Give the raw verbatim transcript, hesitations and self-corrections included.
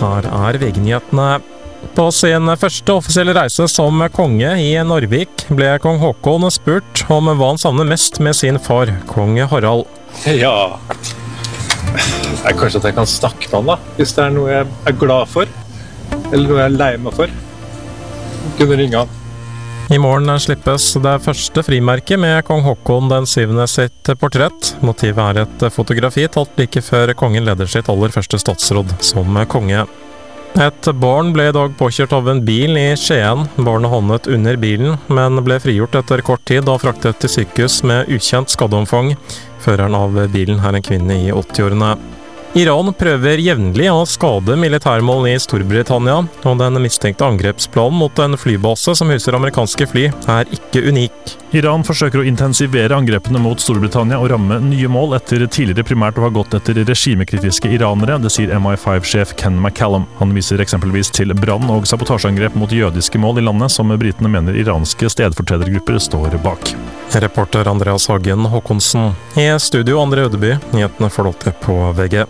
Her er V G-nyhetene. På sin første offisielle reise som konge i Narvik ble kong Haakon spurt om hva han savner mest med sin far, kong Harald. Ja, jeg, kanskje at jeg kan snakke med han da, hvis det er noe jeg er glad for, eller noe jeg er lei meg for. Kunne ringe han. I morgen slippes det første frimerket med kong Haakon den syvende sitt portrett. Motivet er et fotografi tatt like før kongen leder sitt aller første statsråd som konge. Et barn ble i dag påkjørt av en bil i Skien. Barnet havnet under bilen, men ble frigjort etter kort tid og fraktet til sykehus med ukjent skadeomfang. Føreren av bilen er en kvinne i åtti-årene. Iran prøver jevnlig å skade militærmål i Storbritannia, og den mistenkte angrepsplanen mot en flybase som huser amerikanske fly er ikke unik. Iran forsøker å intensivere angrepene mot Storbritannia og ramme nye mål etter tidligere primært å ha gått etter regimekritiske iranere, det sier M I fem-sjef Ken McCallum. Han viser eksempelvis til brann- og sabotasjeangrep mot jødiske mål i landet, som britene mener iranske stedfortredergrupper står bak. Reporter Andreas Hagen Håkonsen. I studio Andre Ødeby, nyhetene får dere på V G.